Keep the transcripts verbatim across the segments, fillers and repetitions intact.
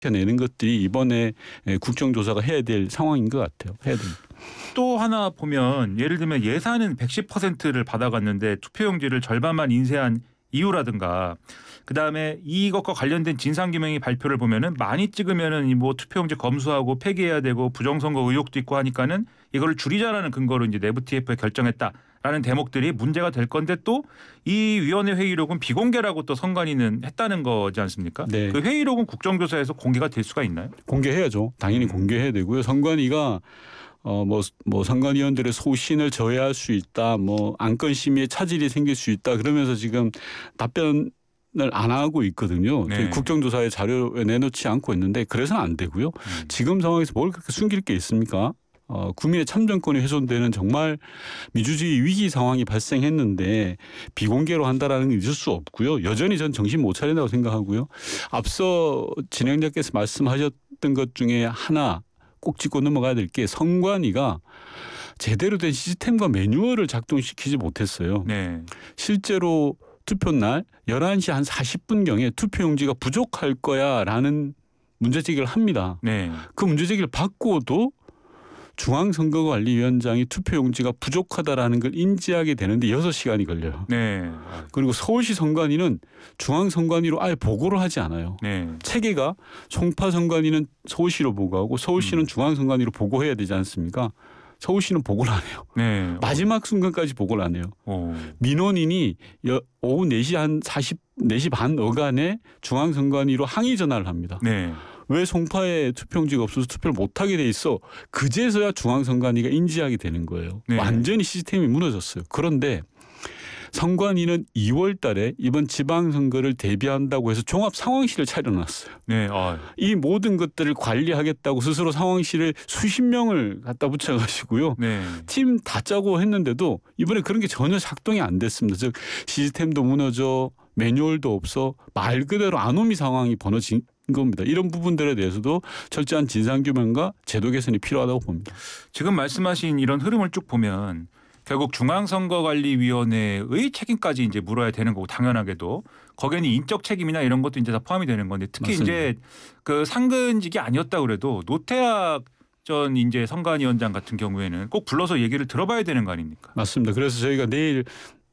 내는 것들이 이번에 국정조사가 해야 될 상황인 것 같아요. 해야 됩니다. 또 하나 보면 예를 들면 예산은 백십 퍼센트를 받아갔는데 투표용지를 절반만 인쇄한 이유라든가 그다음에 이것과 관련된 진상규명의 발표를 보면은 많이 찍으면은 뭐 투표용지 검수하고 폐기해야 되고 부정선거 의혹도 있고 하니까는 이거를 줄이자라는 근거로 이제 내부 티에프에 결정했다라는 대목들이 문제가 될 건데 또 이 위원회 회의록은 비공개라고 또 선관위는 했다는 거지 않습니까? 네. 그 회의록은 국정조사에서 공개가 될 수가 있나요? 공개해야죠. 당연히 공개해야 되고요. 선관위가 어 뭐 뭐 선관위원들의 소신을 저해할 수 있다. 뭐 안건 심의에 차질이 생길 수 있다. 그러면서 지금 답변 을 안 하고 있거든요. 네. 국정조사의 자료에 내놓지 않고 있는데 그래서는 안 되고요. 음. 지금 상황에서 뭘 그렇게 숨길 게 있습니까? 어, 국민의 참정권이 훼손되는 정말 민주주의 위기 상황이 발생했는데 비공개로 한다라는 게 있을 수 없고요. 여전히 전 정신 못 차린다고 생각하고요. 앞서 진행자께서 말씀하셨던 것 중에 하나 꼭 짚고 넘어가야 될 게 선관위가 제대로 된 시스템과 매뉴얼을 작동시키지 못했어요. 네. 실제로 투표 날 열한 시 한 사십 분경에 투표용지가 부족할 거야라는 문제제기를 합니다. 네. 그 문제제기를 받고도 중앙선거관리위원장이 투표용지가 부족하다라는 걸 인지하게 되는데 여섯 시간이 걸려요. 네. 그리고 서울시 선관위는 중앙선관위로 아예 보고를 하지 않아요. 네. 체계가 송파선관위는 서울시로 보고하고 서울시는 음. 중앙선관위로 보고해야 되지 않습니까? 서울시는 보고를 안 해요. 네. 마지막 순간까지 보고를 안 해요. 오. 민원인이 오후 네 시 한 사십, 네 시 반 어간에 중앙선관위로 항의 전화를 합니다. 네. 왜 송파에 투표용지가 없어서 투표를 못하게 돼 있어. 그제서야 중앙선관위가 인지하게 되는 거예요. 네. 완전히 시스템이 무너졌어요. 그런데 선관위는 이월 달에 이번 지방선거를 대비한다고 해서 종합상황실을 차려놨어요. 네. 아. 이 모든 것들을 관리하겠다고 스스로 상황실에 수십 명을 갖다 붙여가지고요. 네. 팀 다 짜고 했는데도 이번에 그런 게 전혀 작동이 안 됐습니다. 즉 시스템도 무너져 매뉴얼도 없어 말 그대로 아노미 상황이 벌어진 겁니다. 이런 부분들에 대해서도 철저한 진상규명과 제도 개선이 필요하다고 봅니다. 지금 말씀하신 이런 흐름을 쭉 보면 결국 중앙선거관리위원회의 책임까지 이제 물어야 되는 거고 당연하게도 거기에는 인적 책임이나 이런 것도 이제 다 포함이 되는 건데 특히 맞습니다. 이제 그 상근직이 아니었다 그래도 노태학 전 이제 선관위원장 같은 경우에는 꼭 불러서 얘기를 들어봐야 되는 거 아닙니까? 맞습니다. 그래서 저희가 내일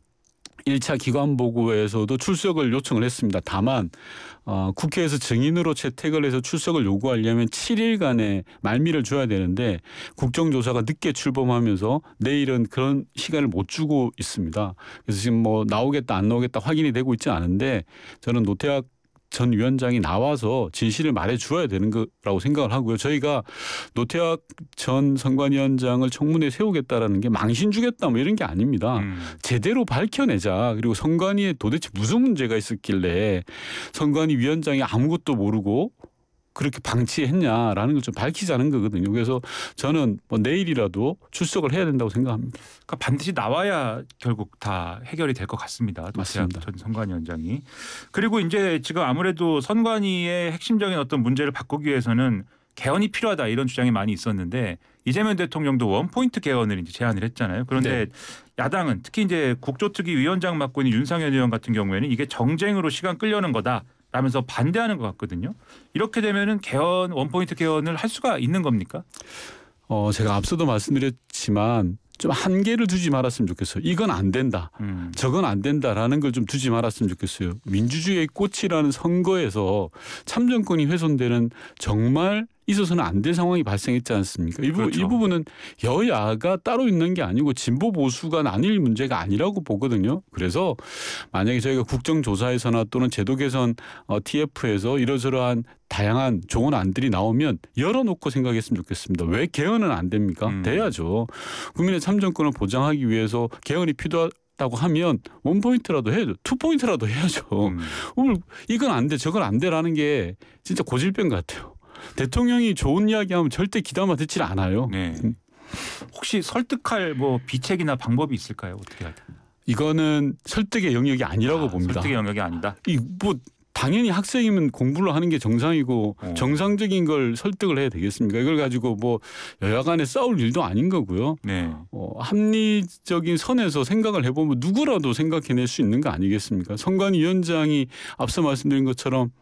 일 차 기관보고에서도 출석을 요청을 했습니다. 다만 어, 국회에서 증인으로 채택을 해서 출석을 요구하려면 칠 일간의 말미를 줘야 되는데 국정조사가 늦게 출범하면서 내일은 그런 시간을 못 주고 있습니다. 그래서 지금 뭐 나오겠다 안 나오겠다 확인이 되고 있지 않은데 저는 노태학 전 위원장이 나와서 진실을 말해 주어야 되는 거라고 생각을 하고요. 저희가 노태학 전 선관위원장을 청문회에 세우겠다라는 게 망신 주겠다 뭐 이런 게 아닙니다. 음. 제대로 밝혀내자. 그리고 선관위에 도대체 무슨 문제가 있었길래 선관위 위원장이 아무것도 모르고 그렇게 방치했냐라는 걸 좀 밝히자는 거거든요. 그래서 저는 뭐 내일이라도 출석을 해야 된다고 생각합니다. 그러니까 반드시 나와야 결국 다 해결이 될 것 같습니다. 맞습니다. 전 선관위원장이. 그리고 이제 지금 아무래도 선관위의 핵심적인 어떤 문제를 바꾸기 위해서는 개헌이 필요하다 이런 주장이 많이 있었는데 이재명 대통령도 원포인트 개헌을 이제 제안을 했잖아요. 그런데 네. 야당은 특히 이제 국조특위 위원장 맡고 있는 윤상현 의원 같은 경우에는 이게 정쟁으로 시간 끌려는 거다. 라면서 반대하는 것 같거든요. 이렇게 되면은 개헌 원포인트 개헌을 할 수가 있는 겁니까? 어 제가 앞서도 말씀드렸지만 좀 한계를 두지 말았으면 좋겠어요. 이건 안 된다. 음. 저건 안 된다라는 걸 좀 두지 말았으면 좋겠어요. 민주주의의 꽃이라는 선거에서 참정권이 훼손되는 정말 있어서는 안 될 상황이 발생했지 않습니까? 이, 그렇죠. 부, 이 부분은 여야가 따로 있는 게 아니고 진보 보수가 나뉠 문제가 아니라고 보거든요. 그래서 만약에 저희가 국정조사에서나 또는 제도 개선 어, 티에프에서 이러저러한 다양한 좋은 안들이 나오면 열어놓고 생각했으면 좋겠습니다. 왜 개헌은 안 됩니까? 음. 돼야죠. 국민의 참정권을 보장하기 위해서 개헌이 필요하 다고 하면 원포인트라도 해야죠. 투포인트라도 해야죠. 음. 오늘 이건 안 돼 저건 안 돼라는 게 진짜 고질병 같아요. 대통령이 좋은 이야기하면 절대 귀담아 듣질 않아요. 네. 혹시 설득할 뭐 비책이나 방법이 있을까요? 어떻게 해야 됩니까? 이거는 설득의 영역이 아니라고 아, 봅니다. 설득의 영역이 아니다. 이 뭐 당연히 학생이면 공부를 하는 게 정상이고 어. 정상적인 걸 설득을 해야 되겠습니까? 이걸 가지고 뭐 여야 간에 싸울 일도 아닌 거고요. 네. 어, 합리적인 선에서 생각을 해보면 누구라도 생각해낼 수 있는 거 아니겠습니까? 선관위원장이 앞서 말씀드린 것처럼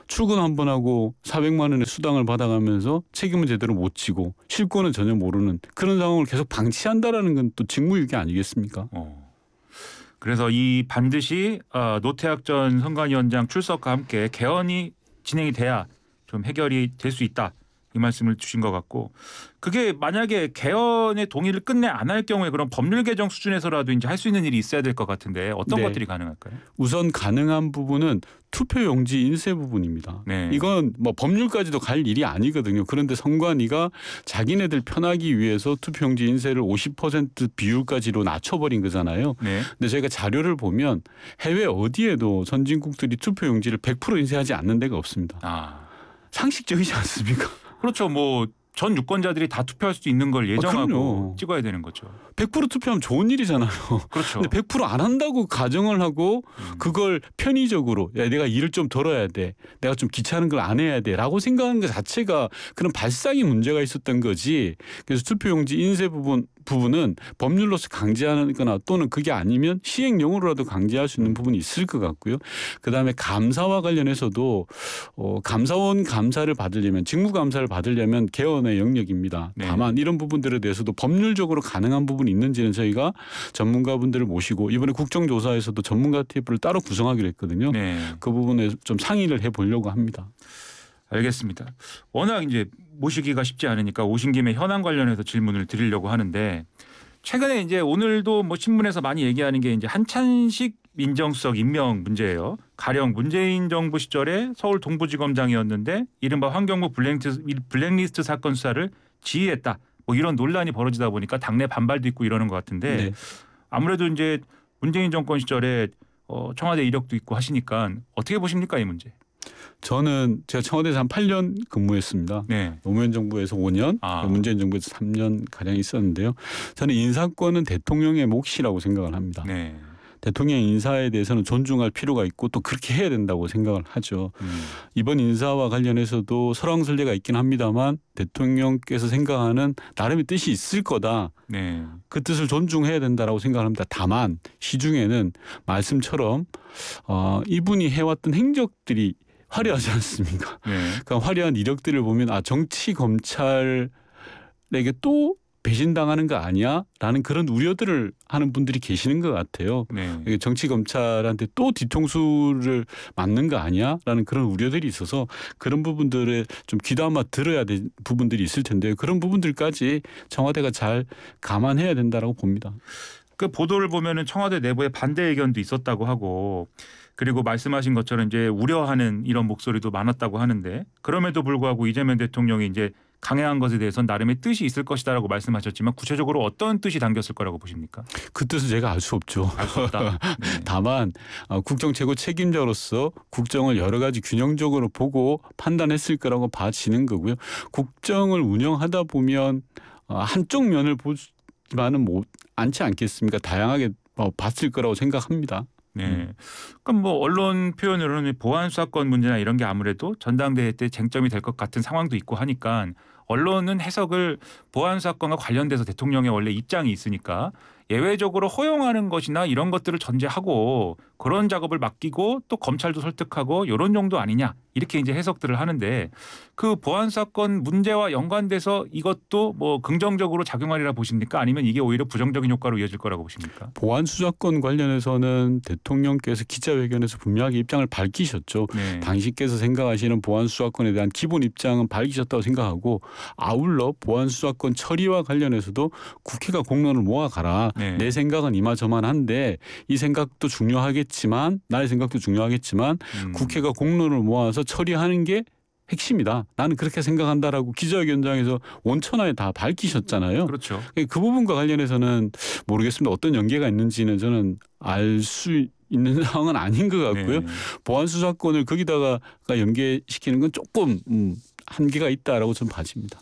출근 한 번 하고 사백만 원의 수당을 받아가면서 책임은 제대로 못 지고 실권은 전혀 모르는 그런 상황을 계속 방치한다라는 건 또 직무유기 아니겠습니까? 어. 그래서 이 반드시 어, 노태학 전 선관위원장 출석과 함께 개헌이 진행이 돼야 좀 해결이 될 수 있다. 이 말씀을 주신 것 같고 그게 만약에 개헌의 동의를 끝내 안 할 경우에 그런 법률 개정 수준에서라도 이제 할 수 있는 일이 있어야 될 것 같은데 어떤 네. 것들이 가능할까요? 우선 가능한 부분은 투표용지 인쇄 부분입니다. 네. 이건 뭐 법률까지도 갈 일이 아니거든요. 그런데 선관위가 자기네들 편하기 위해서 투표용지 인쇄를 오십 퍼센트 비율까지로 낮춰버린 거잖아요. 네. 근데 저희가 자료를 보면 해외 어디에도 선진국들이 투표용지를 백 퍼센트 인쇄하지 않는 데가 없습니다. 아. 상식적이지 않습니까? 그렇죠. 뭐 전 유권자들이 다 투표할 수 있는 걸 예정하고 그럼요. 찍어야 되는 거죠. 백 퍼센트 투표하면 좋은 일이잖아요. 그렇죠. 근데 백 퍼센트 안 한다고 가정을 하고 음. 그걸 편의적으로 야, 내가 일을 좀 덜어야 돼. 내가 좀 귀찮은 걸 안 해야 돼. 라고 생각하는 것 자체가 그런 발상이 문제가 있었던 거지. 그래서 투표용지 인쇄 부분, 부분은 법률로서 강제하거나 또는 그게 아니면 시행령으로라도 강제할 수 있는 부분이 있을 것 같고요. 그다음에 감사와 관련해서도 어, 감사원 감사를 받으려면 직무감사를 받으려면 개헌의 영역입니다. 네. 다만 이런 부분들에 대해서도 법률적으로 가능한 부분이 있는지는 저희가 전문가분들을 모시고 이번에 국정조사에서도 전문가 테이블을 따로 구성하기로 했거든요. 네. 그 부분에 좀 상의를 해보려고 합니다. 알겠습니다. 워낙 이제 모시기가 쉽지 않으니까 오신 김에 현안 관련해서 질문을 드리려고 하는데 최근에 이제 오늘도 뭐 신문에서 많이 얘기하는 게 이제 한찬식 민정수석 임명 문제예요. 가령 문재인 정부 시절에 서울 동부지검장이었는데 이른바 환경부 블랙리스트, 블랙리스트 사건 수사를 지휘했다. 뭐 이런 논란이 벌어지다 보니까 당내 반발도 있고 이러는 것 같은데 네. 아무래도 이제 문재인 정권 시절에 어, 청와대 이력도 있고 하시니까 어떻게 보십니까 이 문제? 저는 제가 청와대에서 한 팔 년 근무했습니다. 네. 노무현 정부에서 오 년, 아. 문재인 정부에서 삼 년 가량 있었는데요. 저는 인사권은 대통령의 몫이라고 생각을 합니다. 네. 대통령 인사에 대해서는 존중할 필요가 있고 또 그렇게 해야 된다고 생각을 하죠. 음. 이번 인사와 관련해서도 설왕설래가 있긴 합니다만 대통령께서 생각하는 나름의 뜻이 있을 거다. 네. 그 뜻을 존중해야 된다라고 생각을 합니다. 다만 시중에는 말씀처럼 어, 이분이 해왔던 행적들이 화려하지 않습니까? 네. 그 화려한 이력들을 보면 아 정치 검찰에게 또 배신당하는 거 아니야? 라는 그런 우려들을 하는 분들이 계시는 것 같아요. 네. 정치 검찰한테 또 뒤통수를 맞는 거 아니야? 라는 그런 우려들이 있어서 그런 부분들에 좀 귀담아 들어야 될 부분들이 있을 텐데요. 그런 부분들까지 청와대가 잘 감안해야 된다라고 봅니다. 그 보도를 보면은 청와대 내부에 반대 의견도 있었다고 하고 그리고 말씀하신 것처럼 이제 우려하는 이런 목소리도 많았다고 하는데 그럼에도 불구하고 이재명 대통령이 이제 강행한 것에 대해서는 나름의 뜻이 있을 것이다라고 말씀하셨지만 구체적으로 어떤 뜻이 담겼을 거라고 보십니까? 그 뜻은 제가 알 수 없죠. 알 수 없다. 네. 다만 국정 최고 책임자로서 국정을 여러 가지 균형적으로 보고 판단했을 거라고 봐지는 거고요. 국정을 운영하다 보면 한쪽 면을 보지만은 못 않지 않겠습니까? 다양하게 봤을 거라고 생각합니다. 네. 음. 그럼 뭐 언론 표현으로는 보안 수사권 문제나 이런 게 아무래도 전당대회 때 쟁점이 될 것 같은 상황도 있고 하니까 언론은 해석을 보안 수사권과 관련돼서 대통령의 원래 입장이 있으니까 예외적으로 허용하는 것이나 이런 것들을 전제하고 그런 작업을 맡기고 또 검찰도 설득하고 이런 정도 아니냐 이렇게 이제 해석들을 하는데 그 보안 사건 문제와 연관돼서 이것도 뭐 긍정적으로 작용하리라 보십니까? 아니면 이게 오히려 부정적인 효과로 이어질 거라고 보십니까? 보안 수사권 관련해서는 대통령께서 기자회견에서 분명하게 입장을 밝히셨죠. 네. 당신께서 생각하시는 보안 수사권에 대한 기본 입장은 밝히셨다고 생각하고 아울러 보안 수사권 처리와 관련해서도 국회가 공론을 모아가라. 네. 내 생각은 이마저만한데 이 생각도 중요하겠지만 나의 생각도 중요하겠지만 음. 국회가 공론을 모아서 처리하는 게 핵심이다. 나는 그렇게 생각한다라고 기자회견장에서 원천하에 다 밝히셨잖아요. 그렇죠. 그 부분과 관련해서는 모르겠습니다. 어떤 연계가 있는지는 저는 알 수 있는 상황은 아닌 것 같고요. 네. 보안 수사권을 거기다가 연계시키는 건 조금 음, 한계가 있다라고 저는 봐집니다.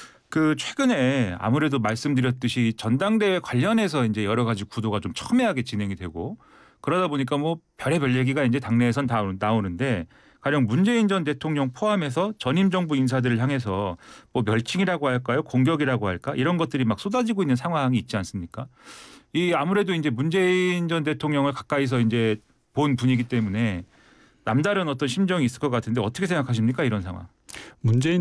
그 최근에 아무래도 말씀드렸듯이 전당대회 관련해서 이제 여러 가지 구도가 좀 첨예하게 진행이 되고 그러다 보니까 뭐 별의별 얘기가 이제 당내에선 다 나오는데 가령 문재인 전 대통령 포함해서 전임 정부 인사들을 향해서 뭐 멸칭이라고 할까요? 공격이라고 할까? 이런 것들이 막 쏟아지고 있는 상황이 있지 않습니까? 이 아무래도 이제 문재인 전 대통령을 가까이서 이제 본 분이기 때문에 남다른 어떤 심정이 있을 것 같은데 어떻게 생각하십니까 이런 상황? 문재인